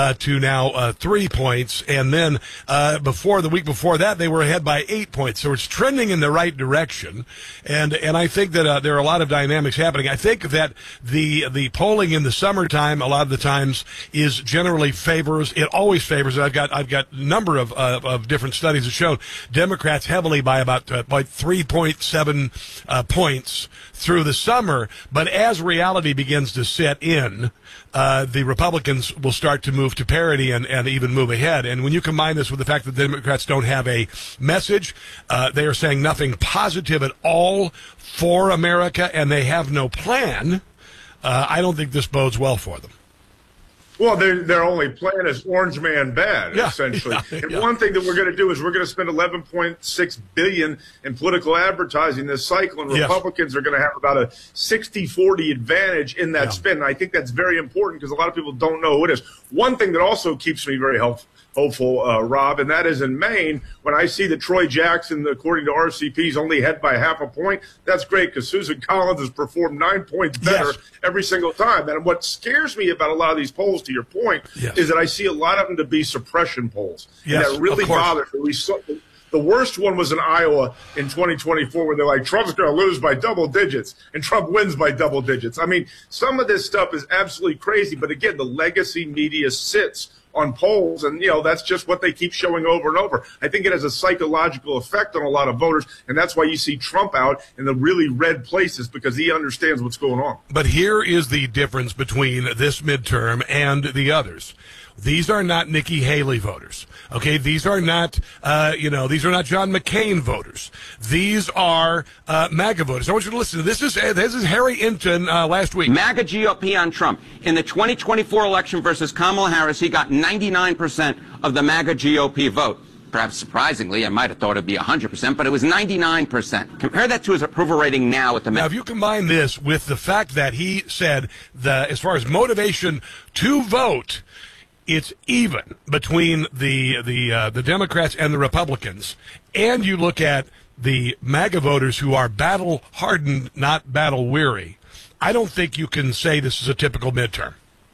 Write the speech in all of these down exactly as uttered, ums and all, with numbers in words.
uh, to now uh, three points. And then uh, before the week before that, they were ahead by eight points. So it's trending in the right direction. And and I think that uh, there are a lot of dynamics happening. I think that the the polling in the summertime, a lot of the times, is generally favors. It always favors. I've got I've got a number of uh, of different studies that show Democrats heavily by about uh, by three point seven uh, points through the summer. But as reality begins to set in, uh, the Republicans will start to move to parity and, and even move ahead. And when you combine this with the fact that the Democrats don't have a message, uh, they are saying nothing positive at all for America, and they have no plan, uh, I don't think this bodes well for them. Well, their their only plan is Orange Man bad, yeah, essentially. Yeah, and yeah. one thing that we're going to do is we're going to spend eleven point six billion dollars in political advertising this cycle, and yes. Republicans are going to have about a sixty forty advantage in that yeah. spin. And I think that's very important because a lot of people don't know who it is. One thing that also keeps me very helpful. hopeful, uh, Rob, and that is in Maine, when I see that Troy Jackson, according to R C P, is only ahead by half a point, that's great because Susan Collins has performed nine points better yes. every single time. And what scares me about a lot of these polls, to your point, yes. is that I see a lot of them to be suppression polls. Yes, and that really bothers me. We saw, the worst one was in Iowa in twenty twenty-four where they're like, Trump's going to lose by double digits, and Trump wins by double digits. I mean, some of this stuff is absolutely crazy. But again, the legacy media sits on polls, and, you know, that's just what they keep showing over and over. I think it has a psychological effect on a lot of voters, and that's why you see Trump out in the really red places, because he understands what's going on. But here is the difference between this midterm and the others. These are not Nikki Haley voters. Okay, these are not, uh, you know, these are not John McCain voters. These are uh, MAGA voters. I want you to listen. This is uh, this is Harry Inton uh, last week. MAGA G O P on Trump. In the twenty twenty-four election versus Kamala Harris, he got ninety-nine percent of the MAGA G O P vote. Perhaps surprisingly, I might have thought it would be one hundred percent, but it was ninety-nine percent. Compare that to his approval rating now at the... Now, if you combine this with the fact that he said, the as far as motivation to vote, it's even between the the uh, the Democrats and the Republicans, and you look at the MAGA voters who are battle hardened, not battle weary, I don't think you can say this is a typical midterm.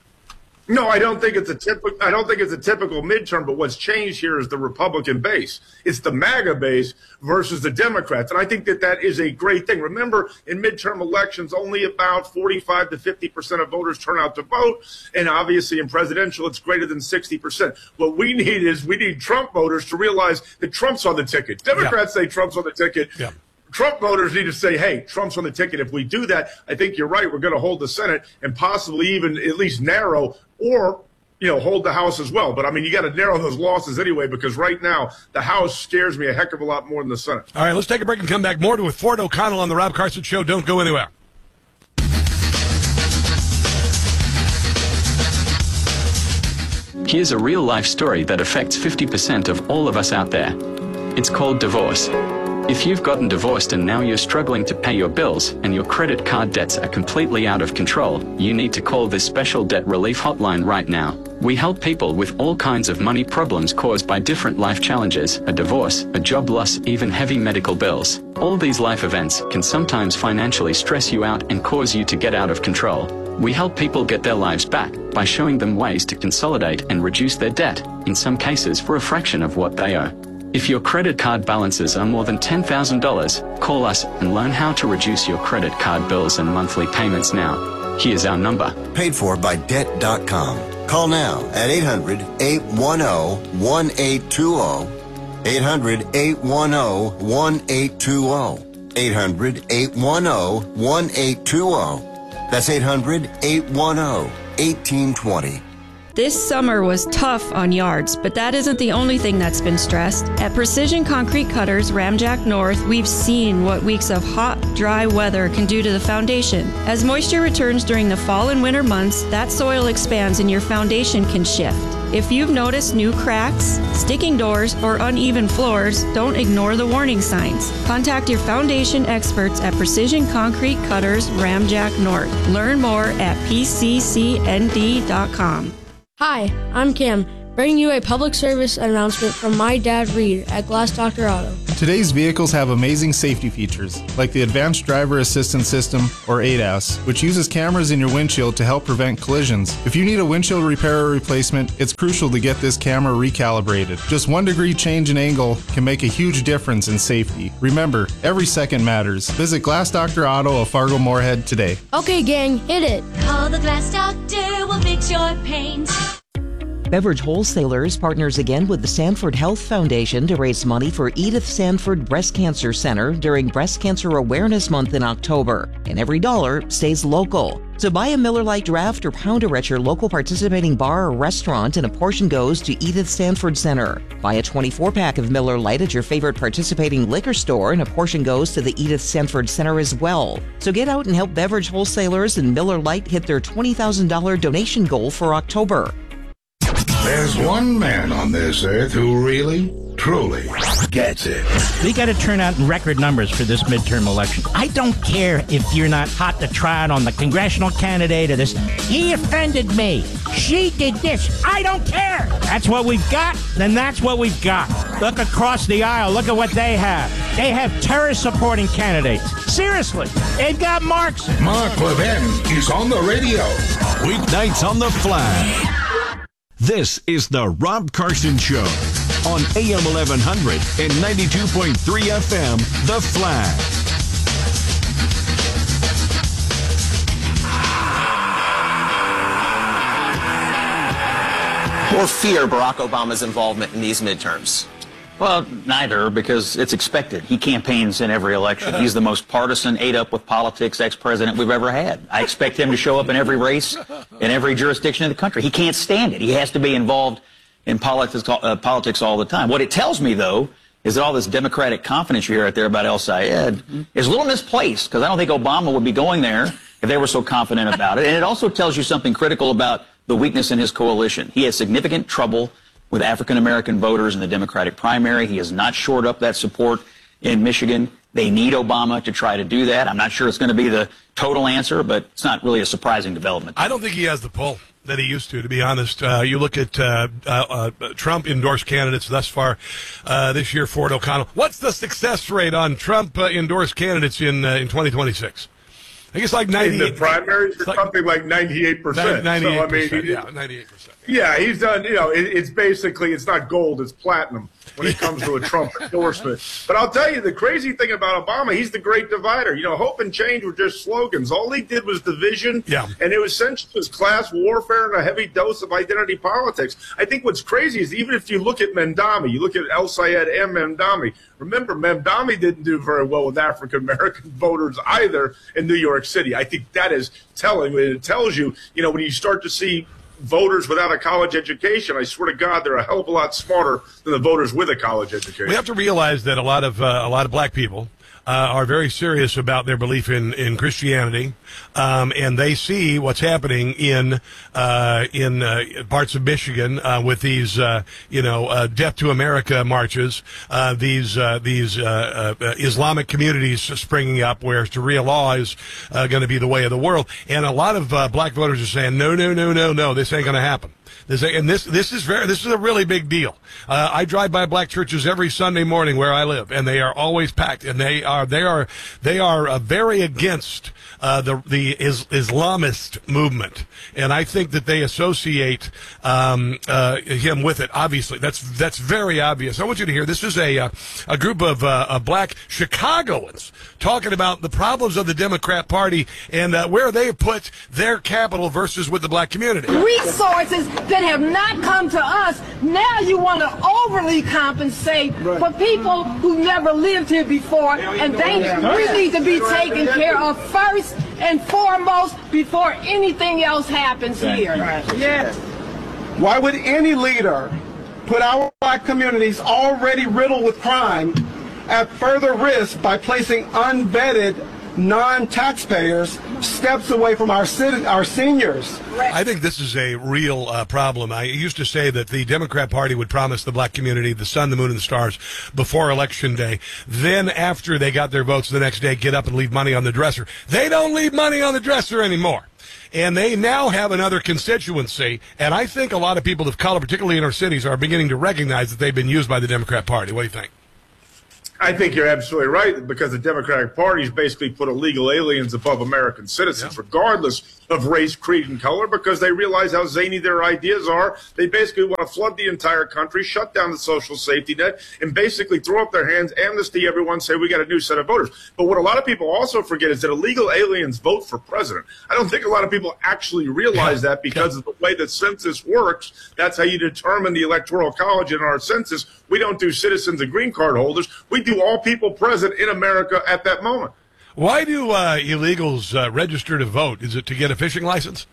No, I don't think it's a typical. I don't think it's a typical midterm. But what's changed here is the Republican base. It's the MAGA base versus the Democrats, and I think that that is a great thing. Remember, in midterm elections, only about forty-five to fifty percent of voters turn out to vote, and obviously in presidential, it's greater than sixty percent. What we need is we need Trump voters to realize that Trump's on the ticket. Democrats yeah. say Trump's on the ticket. Yeah. Trump voters need to say, hey, Trump's on the ticket. If we do that, I think you're right. We're going to hold the Senate and possibly even at least narrow or, you know, hold the House as well. But, I mean, you got to narrow those losses anyway, because right now the House scares me a heck of a lot more than the Senate. All right, let's take a break and come back more with Ford O'Connell on the Rob Carson Show. Don't go anywhere. Here's a real-life story that affects fifty percent of all of us out there. It's called divorce. If you've gotten divorced and now you're struggling to pay your bills and your credit card debts are completely out of control, you need to call this special debt relief hotline right now. We help people with all kinds of money problems caused by different life challenges, a divorce, a job loss, even heavy medical bills. All these life events can sometimes financially stress you out and cause you to get out of control. We help people get their lives back by showing them ways to consolidate and reduce their debt, in some cases for a fraction of what they owe. If your credit card balances are more than ten thousand dollars, call us and learn how to reduce your credit card bills and monthly payments now. Here's our number. Paid for by debt dot com. Call now at eight hundred, eight one zero, one eight two zero. eight hundred, eight one zero, one eight two zero. eight hundred, eight one zero, one eight two zero. That's eight hundred, eight one zero, one eight two zero. This summer was tough on yards, but that isn't the only thing that's been stressed. At Precision Concrete Cutters, Ramjack North, we've seen what weeks of hot, dry weather can do to the foundation. As moisture returns during the fall and winter months, that soil expands and your foundation can shift. If you've noticed new cracks, sticking doors, or uneven floors, don't ignore the warning signs. Contact your foundation experts at Precision Concrete Cutters, Ramjack North. Learn more at P C C N D dot com. Hi, I'm Cam. Bringing you a public service announcement from my dad, Reed, at Glass Doctor Auto. Today's vehicles have amazing safety features, like the Advanced Driver Assistance System, or A D A S, which uses cameras in your windshield to help prevent collisions. If you need a windshield repair or replacement, it's crucial to get this camera recalibrated. Just one degree change in angle can make a huge difference in safety. Remember, every second matters. Visit Glass Doctor Auto of Fargo Moorhead today. Okay, gang, hit it. Call the Glass Doctor, we'll fix your paint. Beverage Wholesalers partners again with the Sanford Health Foundation to raise money for Edith Sanford Breast Cancer Center during Breast Cancer Awareness Month in October. And every dollar stays local. So buy a Miller Lite draft or pounder at your local participating bar or restaurant, and a portion goes to Edith Sanford Center. Buy a twenty-four pack of Miller Lite at your favorite participating liquor store, and a portion goes to the Edith Sanford Center as well. So get out and help Beverage Wholesalers and Miller Lite hit their twenty thousand dollars donation goal for October. There's one man on this earth who really, truly gets it. We got to turn out in record numbers for this midterm election. I don't care if you're not hot to trot on the congressional candidate or this. He offended me. She did this. I don't care. That's what we've got, then that's what we've got. Look across the aisle. Look at what they have. They have terrorist-supporting candidates. Seriously. They've got Marx. Mark Levin is on the radio. Weeknights on the Flag. This is the Rob Carson Show on A M eleven hundred and ninety-two point three F M, The Flag. Or fear Barack Obama's involvement in these midterms? Well, neither, because it's expected. He campaigns in every election. He's the most partisan, ate up with politics ex-president we've ever had. I expect him to show up in every race, in every jurisdiction in the country. He can't stand it. He has to be involved in politics, uh, politics all the time. What it tells me, though, is that all this Democratic confidence you hear out there about El Sayed is a little misplaced, because I don't think Obama would be going there if they were so confident about it. And it also tells you something critical about the weakness in his coalition. He has significant trouble with African-American voters in the Democratic primary. He has not shored up that support in Michigan. They need Obama to try to do that. I'm not sure it's going to be the total answer, but it's not really a surprising development. I don't think he has the pull that he used to, to be honest. Uh, you look at uh, uh, uh, Trump-endorsed candidates thus far uh, this year, Ford O'Connell. What's the success rate on Trump-endorsed candidates in uh, in twenty twenty-six? I think it's like ninety-eight. In the primaries, it's like, something like ninety-eight percent. ninety-eight percent, so, I mean, yeah, ninety-eight percent. Yeah, he's done, you know, it, it's basically, it's not gold, it's platinum when it comes to a Trump endorsement. But I'll tell you, the crazy thing about Obama, he's the great divider. You know, hope and change were just slogans. All he did was division, yeah. and it was essentially just class warfare and a heavy dose of identity politics. I think what's crazy is even if you look at Mamdani, you look at El Sayed and Mamdani, remember, Mamdani didn't do very well with African-American voters either in New York City. I think that is telling. It tells you, you know, when you start to see voters without a college education, I swear to God, they're a hell of a lot smarter than the voters with a college education. We have to realize that a lot of uh, a lot of black people uh, are very serious about their belief in in Christianity, um, and they see what's happening in uh, in uh, parts of Michigan uh, with these uh, you know uh, Death to America marches, uh, these uh, these uh, uh, Islamic communities springing up, where Sharia law is uh, going to be the way of the world, and a lot of uh, black voters are saying, no, no, no, no, no, this ain't going to happen. This, and this this is very this is a really big deal. Uh, I drive by black churches every Sunday morning where I live, and they are always packed, and they are they are they are uh, very against uh, the the is, Islamist movement, and I think that they associate um, uh, him with it. Obviously, that's that's very obvious. I want you to hear this is a uh, a group of uh, uh, black Chicagoans talking about the problems of the Democrat Party and uh, where they put their capital versus with the black community. Resources that have not come to us. Now you want to overly compensate right. for people who never lived here before, and they we need to be taken care of first and foremost before anything else happens here. Yeah. Why would any leader put our black communities already riddled with crime at further risk by placing unvetted non-taxpayers steps away from our citi- our seniors. I think this is a real uh, problem. I used to say that the Democrat Party would promise the black community the sun, the moon, and the stars before Election Day. Then after they got their votes the next day, get up and leave money on the dresser. They don't leave money on the dresser anymore. And they now have another constituency, and I think a lot of people of color, particularly in our cities, are beginning to recognize that they've been used by the Democrat Party. What do you think? I think you're absolutely right, because the Democratic Party's basically put illegal aliens above American citizens, yeah. regardless of race, creed, and color, because they realize how zany their ideas are. They basically want to flood the entire country, shut down the social safety net, and basically throw up their hands, amnesty everyone, say we got a new set of voters. But what a lot of people also forget is that illegal aliens vote for president. I don't think a lot of people actually realize that, because of the way the census works. That's how you determine the Electoral College in our census. We don't do citizens and green card holders. We do all people present in America at that moment. Why do uh, illegals uh, register to vote? Is it to get a fishing license?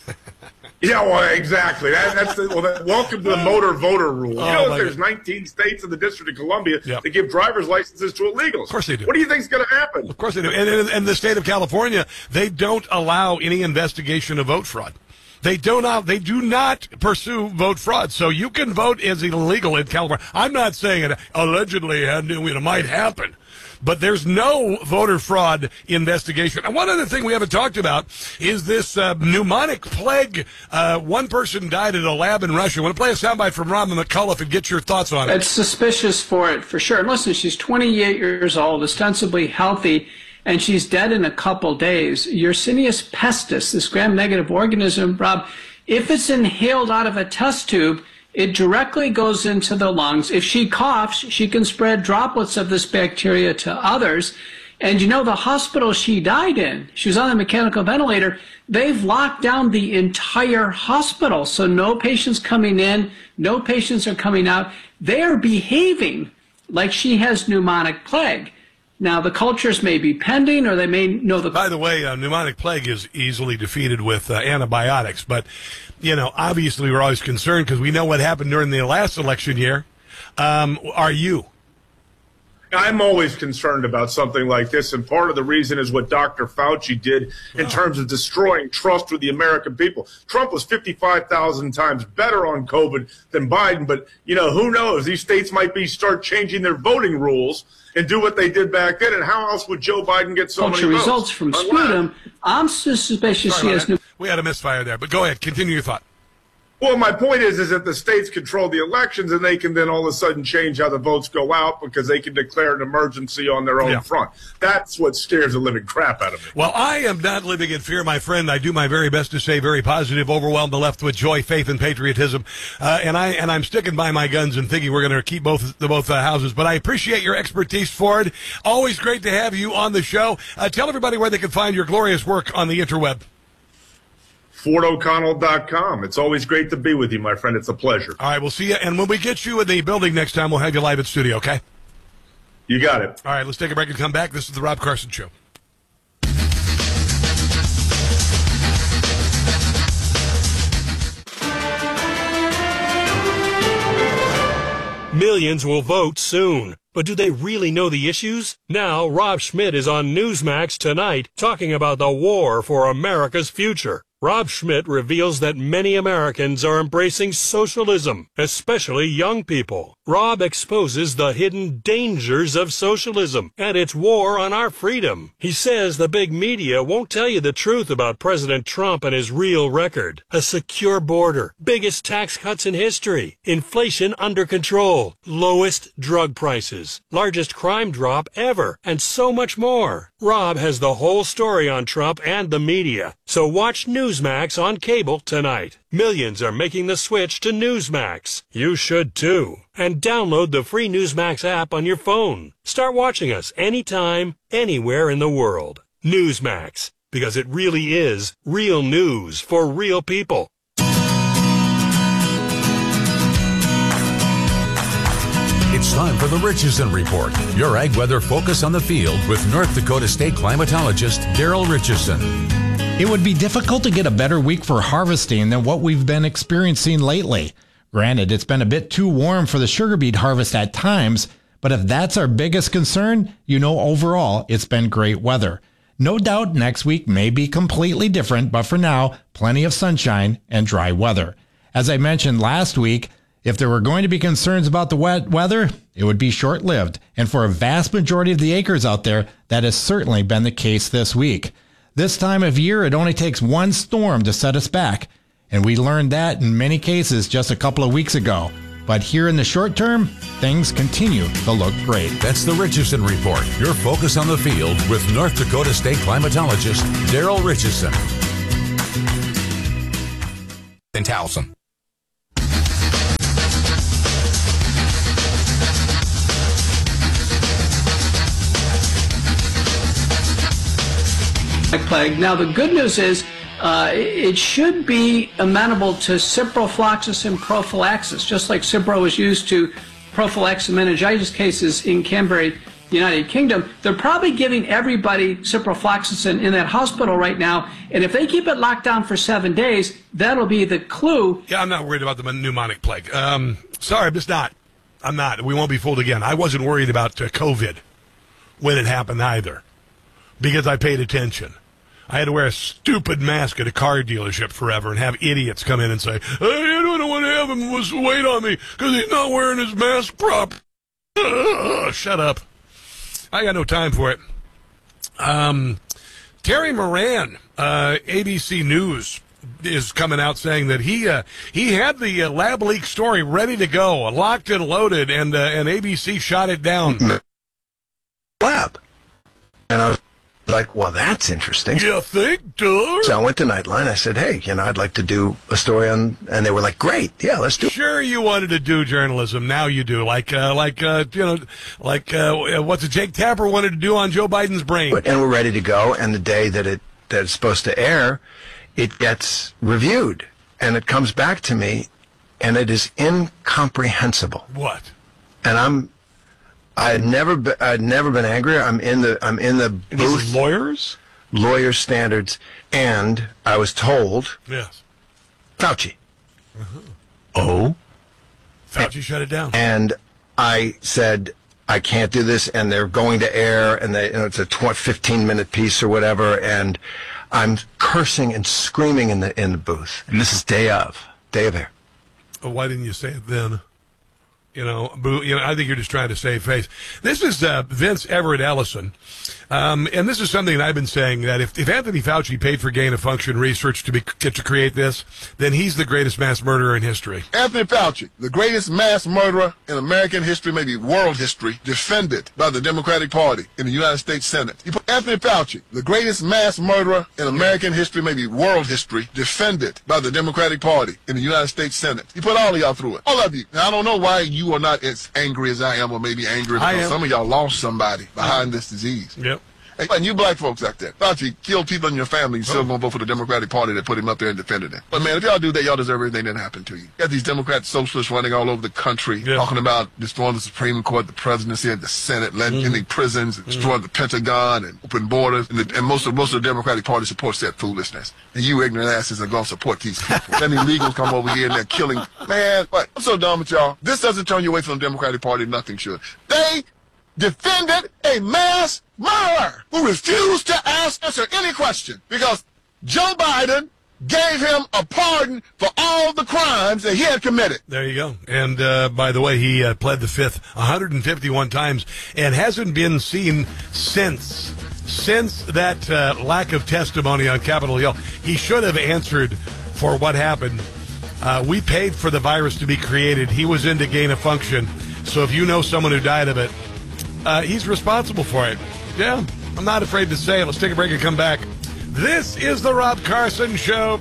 Yeah, well, exactly. That, that's the, well, that, welcome to the motor voter rule. Oh, you know, my there's God. nineteen states in the District of Columbia Yep. that give driver's licenses to illegals. Of course they do. What do you think is going to happen? Of course they do. And in and the state of California, they don't allow any investigation of vote fraud. They do not. They do not pursue vote fraud. So you can vote as illegal in California. I'm not saying it allegedly had, you know, might happen, but there's no voter fraud investigation. And one other thing we haven't talked about is this uh, pneumonic plague. Uh, one person died at a lab in Russia. I want to play a soundbite from Robin McCullough and get your thoughts on it. It's suspicious for it, for sure. And listen, she's twenty-eight years old, ostensibly healthy, and she's dead in a couple days. Yersinia pestis, this gram-negative organism, Rob, if it's inhaled out of a test tube, it directly goes into the lungs. If she coughs, she can spread droplets of this bacteria to others. And you know, the hospital she died in, she was on a mechanical ventilator, they've locked down the entire hospital. So no patients coming in, no patients are coming out. They are behaving like she has pneumonic plague. Now, the cultures may be pending, or they may know the... By the way, uh, pneumonic plague is easily defeated with uh, antibiotics. But, you know, obviously we're always concerned because we know what happened during the last election year. Um, are you? I'm always concerned about something like this, and part of the reason is what Doctor Fauci did in Oh. terms of destroying trust with the American people. Trump was fifty-five thousand times better on COVID than Biden, but, you know, who knows? These states might be start changing their voting rules and do what they did back then, and how else would Joe Biden get so culture many votes? results from Unless- sputum. I'm suspicious Sorry she about has that. pneumonic. We had a misfire there, but go ahead. Continue your thought. Well, my point is, is that the states control the elections, and they can then all of a sudden change how the votes go out because they can declare an emergency on their own Yeah. front. That's what scares the living crap out of me. Well, I am not living in fear, my friend. I do my very best to stay very positive, overwhelm the left with joy, faith, and patriotism. Uh, and I and I'm sticking by my guns and thinking we're going to keep both the both uh, houses. But I appreciate your expertise, Ford. Always great to have you on the show. Uh, tell everybody where they can find your glorious work on the interweb. Ford O'Connell dot com. It's always great to be with you, my friend. It's a pleasure. All right, we'll see you. And when we get you in the building next time, we'll have you live at studio, okay? You got it. All right, let's take a break and come back. This is the Rob Carson Show. Millions will vote soon. But do they really know the issues? Now, Rob Schmidt is on Newsmax tonight talking about the war for America's future. Rob Schmidt reveals that many Americans are embracing socialism, especially young people. Rob exposes the hidden dangers of socialism and its war on our freedom. He says the big media won't tell you the truth about President Trump and his real record. A secure border, biggest tax cuts in history, inflation under control, lowest drug prices, largest crime drop ever, and so much more. Rob has the whole story on Trump and the media, so watch Newsmax on cable tonight. Millions are making the switch to Newsmax. You should too. And download the free Newsmax app on your phone. Start watching us anytime, anywhere in the world. Newsmax, because it really is real news for real people. It's time for the Richardson Report, your ag weather focus on the field with North Dakota State climatologist Daryl Richardson. It would be difficult to get a better week for harvesting than what we've been experiencing lately. Granted, it's been a bit too warm for the sugar beet harvest at times, but if that's our biggest concern, you know overall it's been great weather. No doubt next week may be completely different, but for now, plenty of sunshine and dry weather. As I mentioned last week, if there were going to be concerns about the wet weather, it would be short-lived. And for a vast majority of the acres out there, that has certainly been the case this week. This time of year, it only takes one storm to set us back. And we learned that in many cases just a couple of weeks ago. But here in the short term, things continue to look great. That's the Richardson Report, your focus on the field with North Dakota State climatologist Daryl Richardson. In Towson. Plague. Now, the good news is uh, it should be amenable to ciprofloxacin prophylaxis, just like Cipro was used to prophylax meningitis cases in Canterbury, United Kingdom. They're probably giving everybody ciprofloxacin in that hospital right now, and if they keep it locked down for seven days, that'll be the clue. Yeah, I'm not worried about the pneumonic plague. Um, sorry, I'm just not. I'm not. We won't be fooled again. I wasn't worried about uh, COVID when it happened either, because I paid attention. I had to wear a stupid mask at a car dealership forever and have idiots come in and say, hey, I don't want to have him wait on me because he's not wearing his mask properly. Uh, shut up. I got no time for it. Um, Terry Moran, uh, A B C News, is coming out saying that he uh, he had the uh, lab leak story ready to go, locked and loaded, and uh, and A B C shot it down. Lab. And I was like, well, that's interesting. You think, dude? So I went to Nightline. I said, hey, you know, I'd like to do a story on, and they were like, great, yeah, let's do it. Sure, you wanted to do journalism. Now you do. Like, uh, like, uh, you know, like, uh, what's it? Jake Tapper wanted to do on Joe Biden's brain. And we're ready to go. And the day that it that it's supposed to air, it gets reviewed, and it comes back to me, and it is incomprehensible. What? And I'm. I'd never been, I'd never been angrier. I'm in the I'm in the booth. These lawyers? Lawyer standards. And I was told. Yes. Fauci. Uh-huh. Oh. Fauci shut it down. And I said, I can't do this. And they're going to air. And they, you know, it's a fifteen minute piece or whatever. And I'm cursing and screaming in the in the booth. And this is day of. Day of air. Well, why didn't you say it then? You know, boo, you know, I think you're just trying to save face. This is uh, Vince Everett Ellison, um, and this is something that I've been saying, that if, if Anthony Fauci paid for gain-of-function research to be to create this, then he's the greatest mass murderer in history. Anthony Fauci, the greatest mass murderer in American history, maybe world history, defended by the Democratic Party in the United States Senate. You put Anthony Fauci, the greatest mass murderer in American history, maybe world history, defended by the Democratic Party in the United States Senate. You put all of y'all through it. All of you. Now, I don't know why you are not as angry as I am, or maybe angry because some of y'all lost somebody behind this disease. Yep. And you black folks out there, Fauci killed people in your family, you still gonna vote for the Democratic Party that put him up there and defended him. But man, if y'all do that, y'all deserve everything that happened to you. You got these Democrat socialists running all over the country, yep, talking about destroying the Supreme Court, the presidency, and the Senate, letting mm-hmm. prisons, and destroying mm-hmm. the Pentagon, and open borders. And, the, and most of most of the Democratic Party supports that foolishness. And you ignorant asses are gonna support these people. Then illegals come over here and they're killing. Man, what? I'm so done with y'all. This doesn't turn you away from the Democratic Party. Nothing should. They defended a mass murderer who refused to ask, answer any question because Joe Biden gave him a pardon for all the crimes that he had committed. There you go. And uh, by the way, he uh, pled the fifth one hundred fifty-one times and hasn't been seen since. Since that uh, lack of testimony on Capitol Hill, he should have answered for what happened. Uh, we paid for the virus to be created. He was into gain of function. So if you know someone who died of it, Uh, he's responsible for it. Yeah, I'm not afraid to say it. Let's take a break and come back. This is the Rob Carson Show.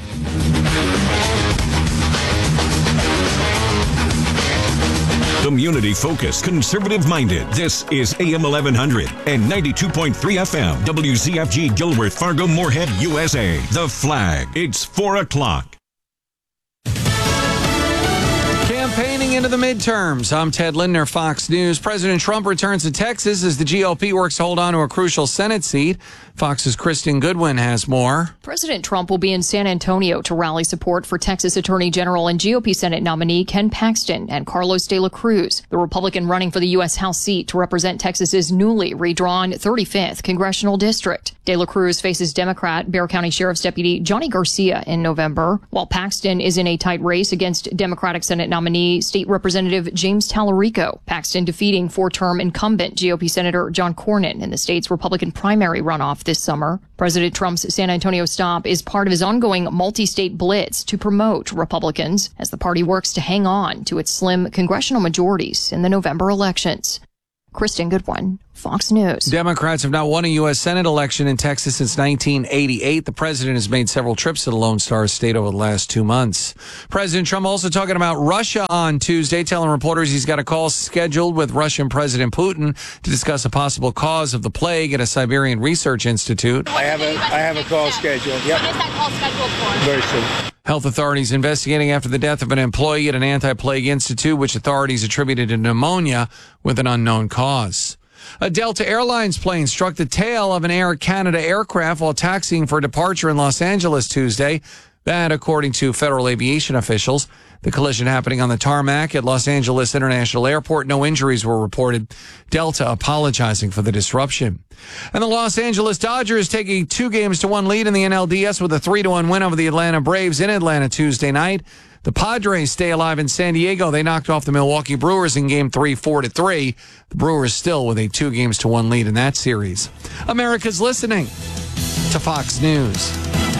Community-focused, conservative-minded. This is A M eleven hundred and ninety-two point three F M. W Z F G Gilbert, Fargo, Moorhead, U S A. The Flag. It's four o'clock. Campaigning into the midterms. I'm Ted Lindner, Fox News. President Trump returns to Texas as the G O P works to hold on to a crucial Senate seat. Fox's Kristen Goodwin has more. President Trump will be in San Antonio to rally support for Texas Attorney General and G O P Senate nominee Ken Paxton and Carlos de la Cruz, the Republican running for the U S House seat to represent Texas's newly redrawn thirty-fifth congressional district. De la Cruz faces Democrat Bexar County Sheriff's Deputy Johnny Garcia in November, while Paxton is in a tight race against Democratic Senate nominee State Representative James Tallarico. Paxton defeating four-term incumbent G O P Senator John Cornyn in the state's Republican primary runoff this summer. President Trump's San Antonio stop is part of his ongoing multi-state blitz to promote Republicans as the party works to hang on to its slim congressional majorities in the November elections. Kristen Goodwin, Fox News. Democrats have not won a U S Senate election in Texas since nineteen eighty-eight. The president has made several trips to the Lone Star State over the last two months. President Trump also talking about Russia on Tuesday, telling reporters he's got a call scheduled with Russian President Putin to discuss a possible cause of the plague at a Siberian Research Institute. I have a, I have a call scheduled. Yep. When is that call scheduled for? Very soon. Health authorities investigating after the death of an employee at an anti-plague institute, which authorities attributed to pneumonia with an unknown cause. A Delta Airlines plane struck the tail of an Air Canada aircraft while taxiing for departure in Los Angeles Tuesday. That, according to federal aviation officials. The collision happening on the tarmac at Los Angeles International Airport. No injuries were reported. Delta apologizing for the disruption. And the Los Angeles Dodgers take a two games to one lead in the N L D S with a three to one win over the Atlanta Braves in Atlanta Tuesday night. The Padres stay alive in San Diego. They knocked off the Milwaukee Brewers in game three, four to three. The Brewers still with a two games to one lead in that series. America's listening to Fox News.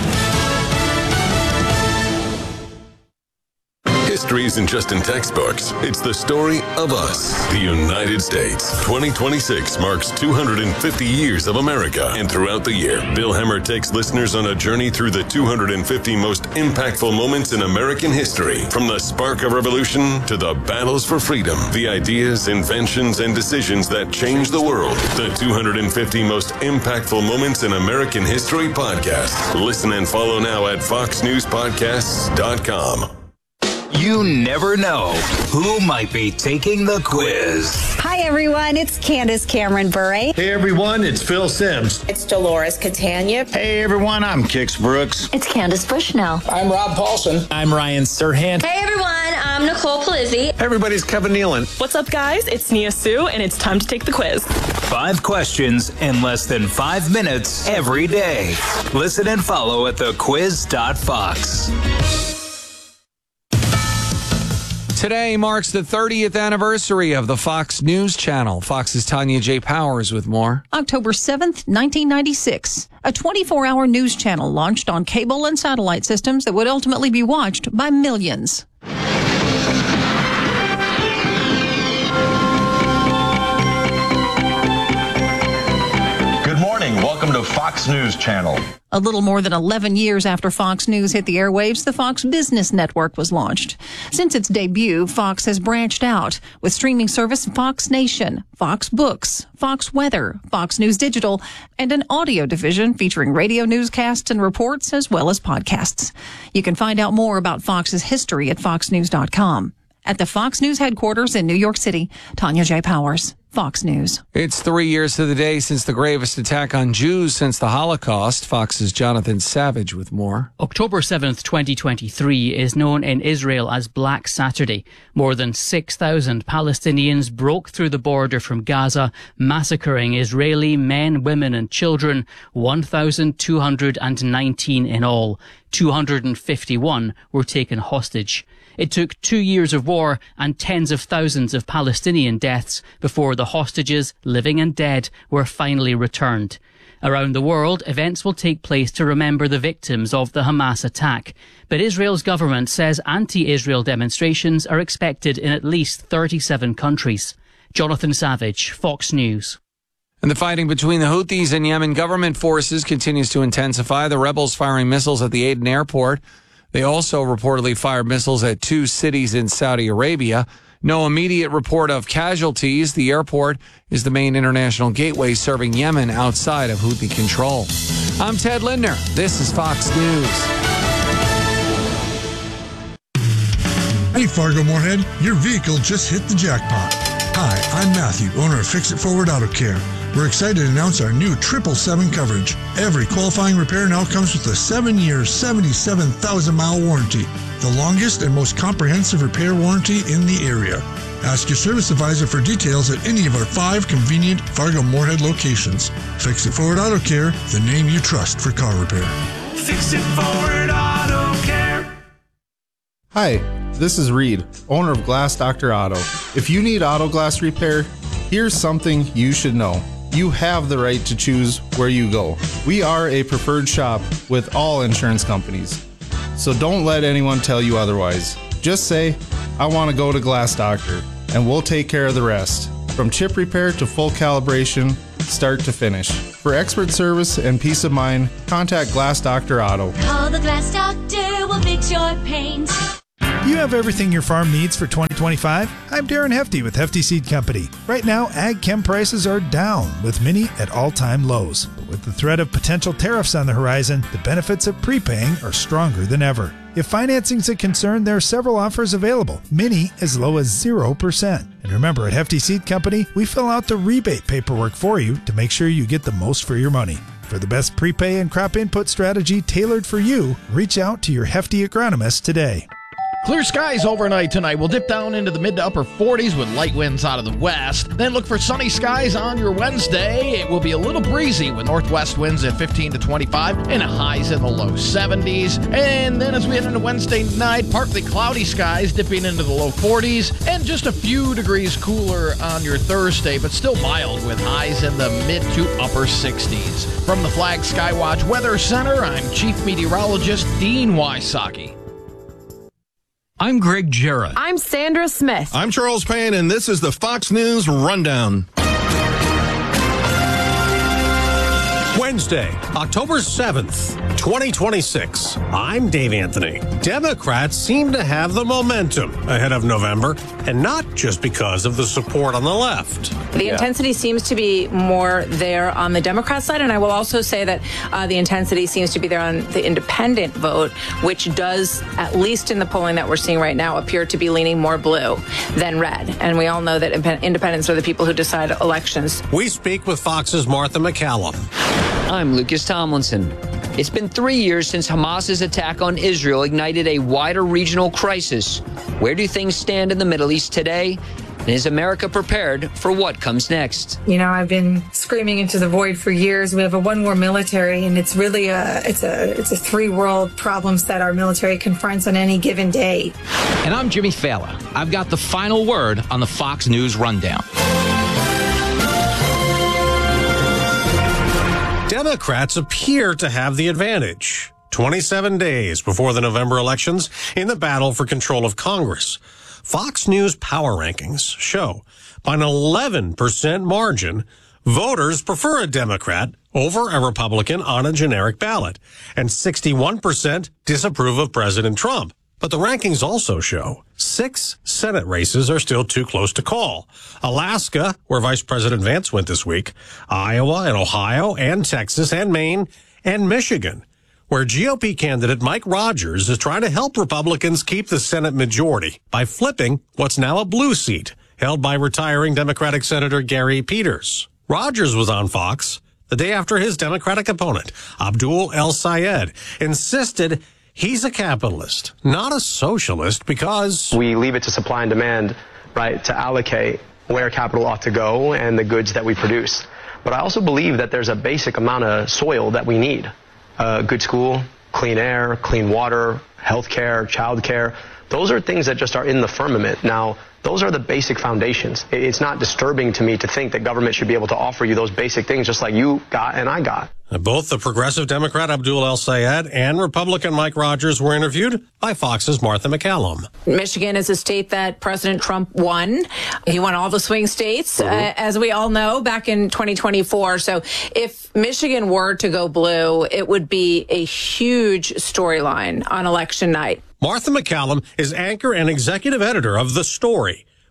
History isn't just in textbooks. It's the story of us, the United States. twenty twenty-six marks two hundred fifty years of America. And throughout the year, Bill Hemmer takes listeners on a journey through the two hundred fifty most impactful moments in American history. From the spark of revolution to the battles for freedom, the ideas, inventions, and decisions that changed the world. The two hundred fifty most impactful moments in American history podcast. Listen and follow now at fox news podcasts dot com. You never know who might be taking the quiz. Hi, everyone. It's Candace Cameron Bure. Hey, everyone. It's Phil Sims. It's Dolores Catania. Hey, everyone. I'm Kix Brooks. It's Candace Bushnell. I'm Rob Paulson. I'm Ryan Serhant. Hey, everyone. I'm Nicole Palizzi. Hey, everybody's Kevin Nealon. What's up, guys? It's Nia Sue, and it's time to take the quiz. Five questions in less than five minutes every day. Listen and follow at the quiz dot fox. Today marks the thirtieth anniversary of the Fox News Channel. Fox's Tanya J. Powers with more. October seventh, nineteen ninety-six. A twenty-four hour news channel launched on cable and satellite systems that would ultimately be watched by millions. Good morning. Welcome to Fox News Channel. A little more than eleven years after Fox News hit the airwaves, the Fox Business Network was launched. Since its debut, Fox has branched out with streaming service Fox Nation, Fox Books, Fox Weather, Fox News Digital, and an audio division featuring radio newscasts and reports as well as podcasts. You can find out more about Fox's history at fox news dot com. At the Fox News headquarters in New York City, Tanya J. Powers, Fox News. It's three years to the day since the gravest attack on Jews since the Holocaust. Fox's Jonathan Savage with more. October seventh, twenty twenty-three is known in Israel as Black Saturday. More than six thousand Palestinians broke through the border from Gaza, massacring Israeli men, women and children, one thousand two hundred nineteen in all. two hundred fifty-one were taken hostage. It took two years of war and tens of thousands of Palestinian deaths before the hostages, living and dead, were finally returned. Around the world, events will take place to remember the victims of the Hamas attack. But Israel's government says anti-Israel demonstrations are expected in at least thirty-seven countries. Jonathan Savage, Fox News. And the fighting between the Houthis and Yemen government forces continues to intensify. The rebels firing missiles at the Aden airport. They also reportedly fired missiles at two cities in Saudi Arabia. No immediate report of casualties. The airport is the main international gateway serving Yemen outside of Houthi control. I'm Ted Lindner. This is Fox News. Hey, Fargo Moorhead, your vehicle just hit the jackpot. Hi, I'm Matthew, owner of Fix It Forward Auto Care. We're excited to announce our new triple seven coverage. Every qualifying repair now comes with a seven-year, seventy-seven thousand mile warranty, the longest and most comprehensive repair warranty in the area. Ask your service advisor for details at any of our five convenient Fargo-Moorhead locations. Fix It Forward Auto Care, the name you trust for car repair. Fix It Forward Auto Care. Hi, this is Reed, owner of Glass Doctor Auto. If you need auto glass repair, here's something you should know. You have the right to choose where you go. We are a preferred shop with all insurance companies. So don't let anyone tell you otherwise. Just say, I want to go to Glass Doctor, and we'll take care of the rest. From chip repair to full calibration, start to finish. For expert service and peace of mind, contact Glass Doctor Auto. Call the Glass Doctor, we'll fix your paint. You have everything your farm needs for twenty twenty-five? I'm Darren Hefty with Hefty Seed Company. Right now, ag chem prices are down, with many at all-time lows. But with the threat of potential tariffs on the horizon, the benefits of prepaying are stronger than ever. If financing's a concern, there are several offers available, many as low as zero percent. And remember, at Hefty Seed Company, we fill out the rebate paperwork for you to make sure you get the most for your money. For the best prepay and crop input strategy tailored for you, reach out to your Hefty agronomist today. Clear skies overnight tonight. We'll dip down into the mid to upper forties with light winds out of the west. Then look for sunny skies on your Wednesday. It will be a little breezy with northwest winds at fifteen to twenty-five and highs in the low seventies. And then as we head into Wednesday night, partly cloudy skies dipping into the low forties and just a few degrees cooler on your Thursday, but still mild with highs in the mid to upper sixties. From the Flag Skywatch Weather Center, I'm Chief Meteorologist Dean Wysocki. I'm Greg Jarrett. I'm Sandra Smith. I'm Charles Payne, and this is the Fox News Rundown. Wednesday, October seventh, twenty twenty-six. I'm Dave Anthony. Democrats seem to have the momentum ahead of November, and not just because of the support on the left. The yeah. intensity seems to be more there on the Democrat side, and I will also say that uh, the intensity seems to be there on the independent vote, which does, at least in the polling that we're seeing right now, appear to be leaning more blue than red. And we all know that independents are the people who decide elections. We speak with Fox's Martha McCallum. I'm Lucas Tomlinson. It's been three years since Hamas's attack on Israel ignited a wider regional crisis. Where do things stand in the Middle East today? And is America prepared for what comes next? You know, I've been screaming into the void for years. We have a one-war military, and it's really a it's a it's a three-world problems that our military confronts on any given day. And I'm Jimmy Fallon. I've got the final word on the Fox News Rundown. Democrats appear to have the advantage. twenty-seven days before the November elections in the battle for control of Congress. Fox News power rankings show by an eleven percent margin, voters prefer a Democrat over a Republican on a generic ballot, and sixty-one percent disapprove of President Trump. But the rankings also show six Senate races are still too close to call. Alaska, where Vice President Vance went this week, Iowa and Ohio and Texas and Maine and Michigan, where G O P candidate Mike Rogers is trying to help Republicans keep the Senate majority by flipping what's now a blue seat held by retiring Democratic Senator Gary Peters. Rogers was on Fox the day after his Democratic opponent, Abdul El-Sayed, insisted he's a capitalist, not a socialist, because we leave it to supply and demand, right, to allocate where capital ought to go and the goods that we produce. But I also believe that there's a basic amount of soil that we need. Uh, good school, clean air, clean water, health care, child care. Those are things that just are in the firmament. Now, those are the basic foundations. It's not disturbing to me to think that government should be able to offer you those basic things just like you got and I got. Both the progressive Democrat Abdul El-Sayed and Republican Mike Rogers were interviewed by Fox's Martha McCallum. Michigan is a state that President Trump won. He won all the swing states, mm-hmm. uh, as we all know, back in twenty twenty-four. So if Michigan were to go blue, it would be a huge storyline on election night. Martha McCallum is anchor and executive editor of The Story,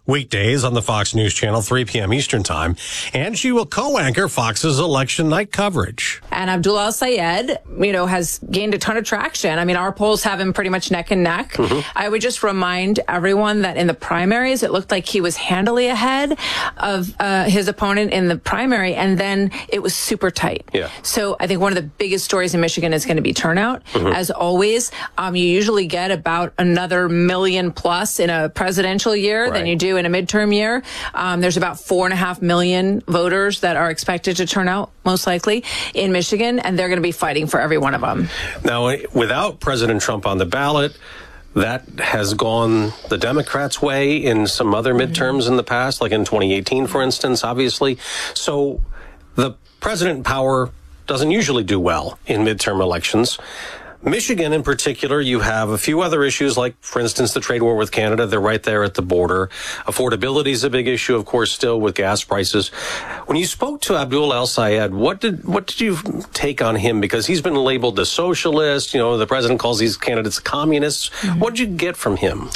weekdays on the Fox News Channel, three p.m. Eastern Time, and she will co-anchor Fox's election night coverage. And Abdul El-Sayed, you know, has gained a ton of traction. I mean, our polls have him pretty much neck and neck. Mm-hmm. I would just remind everyone that in the primaries, it looked like he was handily ahead of uh, his opponent in the primary, and then it was super tight. Yeah. So I think one of the biggest stories in Michigan is going to be turnout. Mm-hmm. As always, um, you usually get about another million plus in a presidential year right. than you do in a midterm year. Um, there's about four and a half million voters that are expected to turn out, most likely, in Michigan, and they're going to be fighting for every one of them. Now, without President Trump on the ballot, that has gone the Democrats' way in some other midterms mm-hmm. in the past, like in twenty eighteen, for instance, obviously. So the president in power doesn't usually do well in midterm elections. Michigan, in particular, you have a few other issues, like, for instance, the trade war with Canada. They're right there at the border. Affordability is a big issue, of course, still with gas prices. When you spoke to Abdul El-Sayed, what did what did you take on him? Because he's been labeled a socialist. You know, the president calls these candidates communists. Mm-hmm. What did you get from him?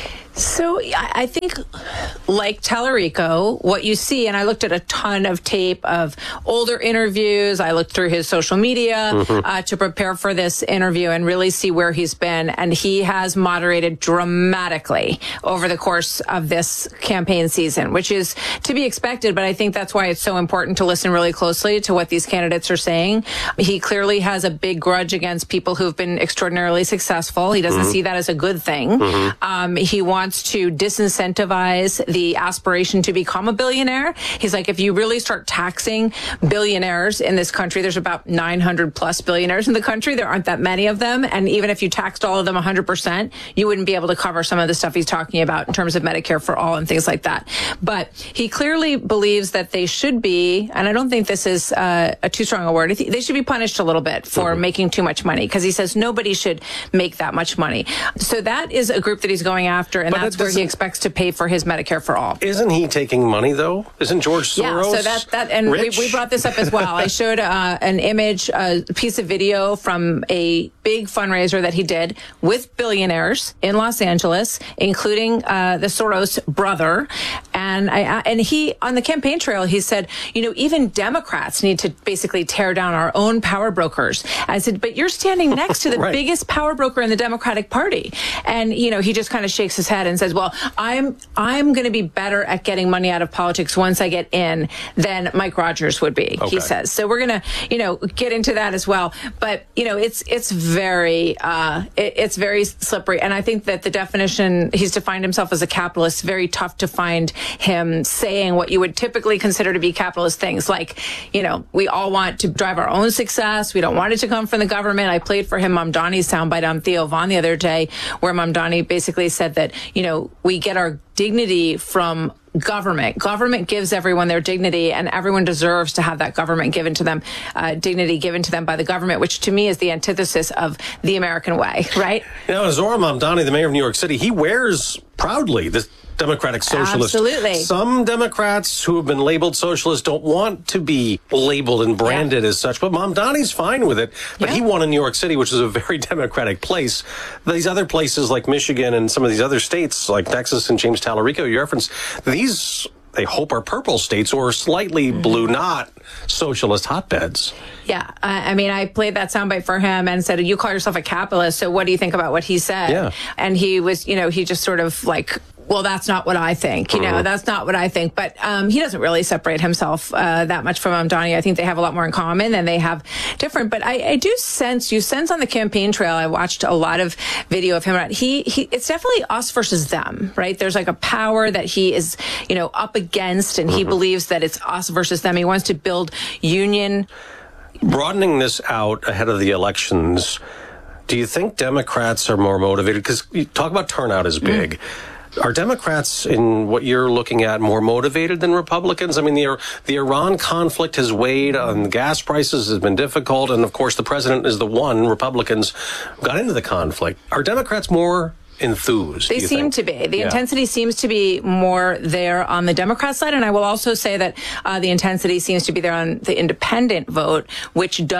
So I think, like Tallarico, what you see, and I looked at a ton of tape of older interviews. I looked through his social media mm-hmm. uh, to prepare for this interview and really see where he's been. And he has moderated dramatically over the course of this campaign season, which is to be expected. But I think that's why it's so important to listen really closely to what these candidates are saying. He clearly has a big grudge against people who've been extraordinarily successful. He doesn't mm-hmm. see that as a good thing. Mm-hmm. Um, he wants to disincentivize the aspiration to become a billionaire. He's like, if you really start taxing billionaires in this country, there's about nine hundred plus billionaires in the country. There aren't that many of them. And even if you taxed all of them one hundred percent, you wouldn't be able to cover some of the stuff he's talking about in terms of Medicare for all and things like that. But he clearly believes that they should be, and I don't think this is uh, a too strong a word, they should be punished a little bit for mm-hmm. making too much money, because he says nobody should make that much money. So that is a group that he's going after, and but that's where he expects to pay for his Medicare for all. Isn't he taking money, though? Isn't George Soros Yeah, so that, that and we, we brought this up as well. I showed uh, an image, a piece of video from a big fundraiser that he did with billionaires in Los Angeles, including uh, the Soros brother. And I and he, on the campaign trail, he said, you know, even Democrats need to basically tear down our own power brokers. I said, but you're standing next to the right. biggest power broker in the Democratic Party. And, you know, he just kind of shakes his head and says, well, I'm I'm going to be better at getting money out of politics once I get in than Mike Rogers would be, okay. he says. So we're going to, you know, get into that as well. But, you know, it's it's very uh, it, it's very slippery. And I think that the definition, he's defined himself as a capitalist, very tough to find him saying what you would typically consider to be capitalist things. Like, you know, we all want to drive our own success. We don't want it to come from the government. I played for him Mamdani's soundbite on Theo Von the other day, where Mamdani basically said that, you know, we get our dignity from government. Government gives everyone their dignity, and everyone deserves to have that government given to them, uh, dignity given to them by the government, which to me is the antithesis of the American way, right? You know, Zohran Mamdani, the mayor of New York City, he wears proudly this Democratic socialist. Absolutely. Some Democrats who have been labeled socialist don't want to be labeled and branded yeah. as such, but Mamdani's fine with it. But yeah. he won in New York City, which is a very Democratic place. These other places like Michigan and some of these other states like Texas and James Tallarico, you referenced, these they hope are purple states or slightly mm-hmm. blue, not socialist hotbeds. Yeah, I mean, I played that soundbite for him and said, you call yourself a capitalist, so what do you think about what he said? Yeah. And he was, you know, he just sort of like, well, that's not what I think. You know, mm-hmm. that's not what I think. But um, he doesn't really separate himself uh, that much from Mamdani. I think they have a lot more in common than they have different. But I, I do sense, you sense on the campaign trail, I watched a lot of video of him. He, he, it's definitely us versus them, right? There's like a power that he is, you know, up against, and mm-hmm. he believes that it's us versus them. He wants to build union. Broadening this out ahead of the elections, do you think Democrats are more motivated? Because you talk about turnout is big. Mm-hmm. Are Democrats, in what you're looking at, more motivated than Republicans? I mean, the, the Iran conflict has weighed on gas prices, has been difficult, and of course the president is the one. Republicans got into the conflict. Are Democrats more enthused? They seem think? to be. The yeah. intensity seems to be more there on the Democrat side, and I will also say that uh, the intensity seems to be there on the independent vote, which does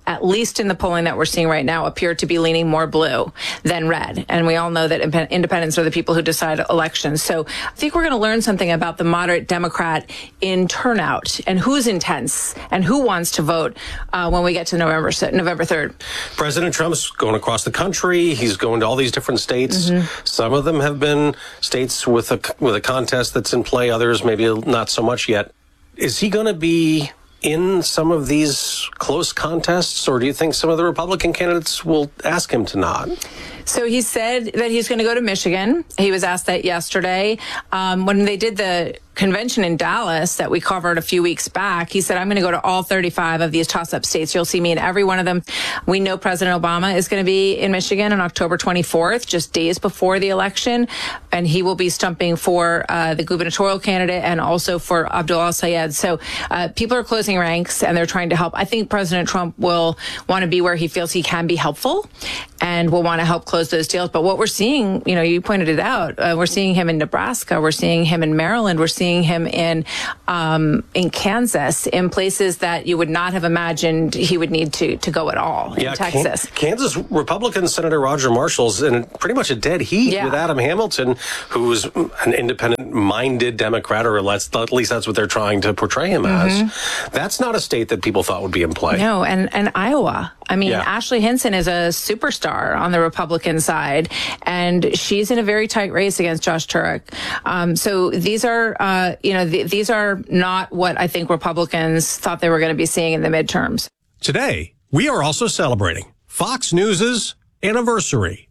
at least in the polling that we're seeing right now, appear to be leaning more blue than red. And we all know that independents are the people who decide elections. So I think we're going to learn something about the moderate Democrat in turnout and who's intense and who wants to vote uh, when we get to November November third. President Trump's going across the country. He's going to all these different states. Mm-hmm. Some of them have been states with a with a contest that's in play. Others maybe not so much yet. Is he going to be in some of these close contests, or do you think some of the Republican candidates will ask him to not? So he said that he's going to go to Michigan. He was asked that yesterday. Um, when they did the convention in Dallas that we covered a few weeks back, he said, I'm going to go to all thirty-five of these toss-up states. You'll see me in every one of them. We know President Obama is going to be in Michigan on October twenty-fourth, just days before the election, and he will be stumping for uh, the gubernatorial candidate and also for Abdul al-Sayed. So uh, people are closing ranks, and they're trying to help. I think President Trump will want to be where he feels he can be helpful and will want to help close those deals. But what we're seeing, you know, you pointed it out, uh, we're seeing him in Nebraska, we're seeing him in Maryland, we're seeing him in um, in Kansas, in places that you would not have imagined he would need to to go at all. Yeah, in Texas. Can- Kansas Republican Senator Roger Marshall's in pretty much a dead heat yeah. with Adam Hamilton, who's an independent-minded Democrat, or at least that's what they're trying to portray him mm-hmm. as. That's not a state that people thought would be in play. No, and, and Iowa. I mean, yeah. Ashley Hinson is a superstar on the Republican side, and she's in a very tight race against Josh Turek. Um, so these are, uh, you know, th- these are not what I think Republicans thought they were going to be seeing in the midterms. Today, we are also celebrating Fox News' anniversary.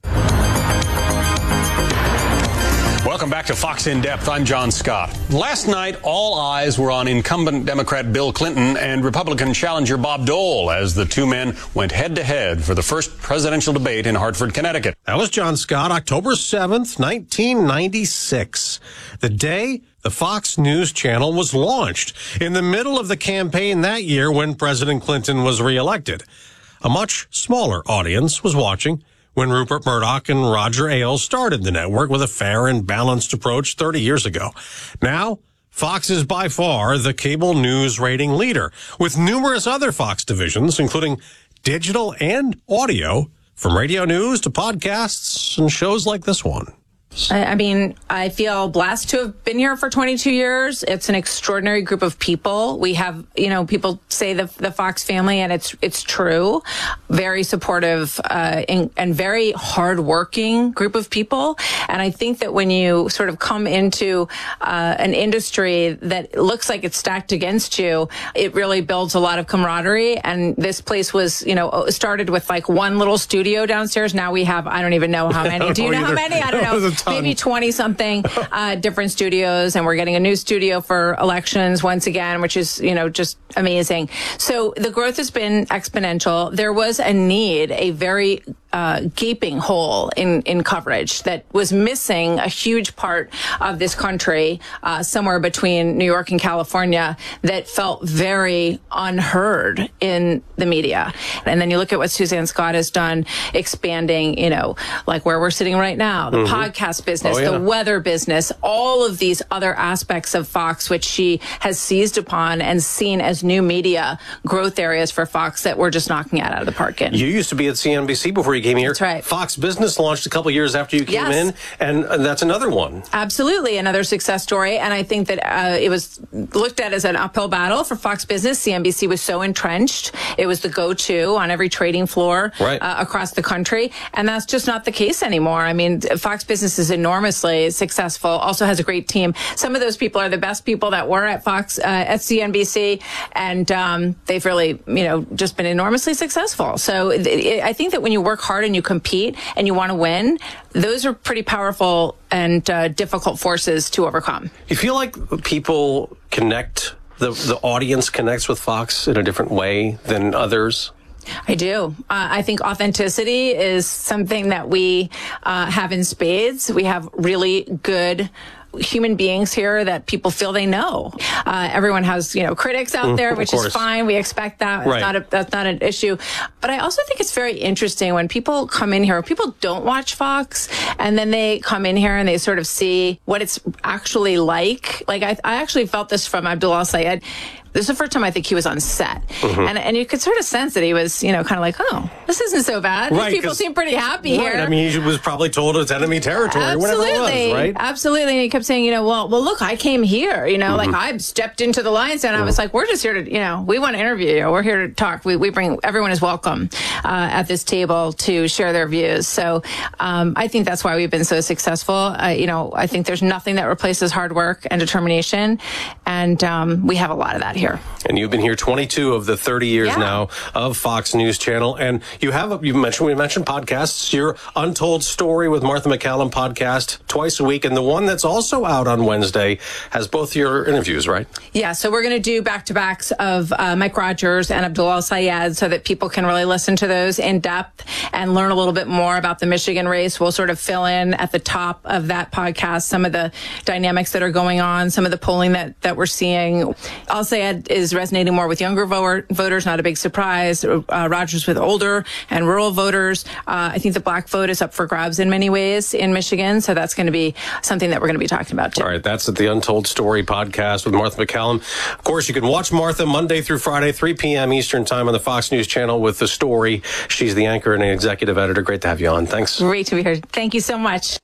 Welcome back to Fox In Depth. I'm John Scott. Last night, all eyes were on incumbent Democrat Bill Clinton and Republican challenger Bob Dole as the two men went head-to-head for the first presidential debate in Hartford, Connecticut. That was John Scott, October seventh, nineteen ninety-six. The day the Fox News Channel was launched, in the middle of the campaign that year when President Clinton was reelected. A much smaller audience was watching when Rupert Murdoch and Roger Ailes started the network with a fair and balanced approach thirty years ago. Now, Fox is by far the cable news rating leader, with numerous other Fox divisions, including digital and audio, from radio news to podcasts and shows like this one. I, I mean, I feel blessed to have been here for twenty-two years. It's an extraordinary group of people. We have, you know, people say the the Fox family, and it's it's true. Very supportive uh, and, and very hardworking group of people. And I think that when you sort of come into uh, an industry that looks like it's stacked against you, it really builds a lot of camaraderie. And this place was, you know, started with like one little studio downstairs. Now we have, I don't even know how many. Do you know how many? I don't know. Maybe twenty something uh, different studios, and we're getting a new studio for elections once again, which is, you know, just amazing. So the growth has been exponential. There was a need, a very uh, gaping hole in, in coverage that was missing a huge part of this country, uh, somewhere between New York and California, that felt very unheard in the media. And then you look at what Suzanne Scott has done, expanding, you know, like where we're sitting right now, the mm-hmm. podcast business, oh, yeah. the weather business, all of these other aspects of Fox, which she has seized upon and seen as new media growth areas for Fox that we're just knocking it out of the park in. You used to be at C N B C before you came here. That's right. Fox Business launched a couple years after you came yes. in, and, and that's another one. Absolutely, another success story. And I think that uh, it was looked at as an uphill battle for Fox Business. C N B C was so entrenched. It was the go-to on every trading floor right. uh, across the country. And that's just not the case anymore. I mean, Fox Business is enormously successful, also has a great team. Some of those people are the best people that were at Fox, uh, at C N B C, and um, they've really, you know, just been enormously successful. So it, I think that when you work hard and you compete and you want to win, those are pretty powerful and uh, difficult forces to overcome. You feel like people connect, the, the audience connects with Fox in a different way than others? I do. Uh, I think authenticity is something that we uh, have in spades. We have really good human beings here that people feel they know. Uh, everyone has, you know, critics out there, which is fine. We expect that. Right. It's not a, that's not an issue. But I also think it's very interesting when people come in here, people don't watch Fox, and then they come in here and they sort of see what it's actually like. Like, I, I actually felt this from Abdul Al-Sayed. This is the first time I think he was on set. Mm-hmm. And and you could sort of sense that he was, you know, kind of like, oh, this isn't so bad. Right, These people seem pretty happy right, here. I mean, he was probably told it's enemy territory, Absolutely. whatever it was, right? Absolutely. And he kept saying, you know, well, well, look, I came here, you know, mm-hmm. like I stepped into the lion's den. Mm-hmm. I was like, we're just here to, you know, we want to interview you. We're here to talk. We, we bring, everyone is welcome uh, at this table to share their views. So um, I think that's why we've been so successful. Uh, you know, I think there's nothing that replaces hard work and determination. And um, we have a lot of that here. And you've been here twenty-two of the thirty years yeah. now of Fox News Channel. And you have, you mentioned, we mentioned podcasts, your Untold Story with Martha MacCallum podcast twice a week. And the one that's also out on Wednesday has both your interviews, right? Yeah. So we're going to do back-to-backs of uh, Mike Rogers and Abdul Al-Sayed so that people can really listen to those in depth and learn a little bit more about the Michigan race. We'll sort of fill in at the top of that podcast some of the dynamics that are going on, some of the polling that, that we're seeing. Al-Sayed is resonating more with younger voter, voters, not a big surprise. Uh, Rogers with older and rural voters. Uh, I think the black vote is up for grabs in many ways in Michigan, so that's going to be something that we're going to be talking about too. All right, that's at the Untold Story podcast with Martha MacCallum. Of course, you can watch Martha Monday through Friday, three p.m. Eastern Time on the Fox News Channel with The Story. She's the anchor and executive editor. Great to have you on. Thanks. Great to be here. Thank you so much.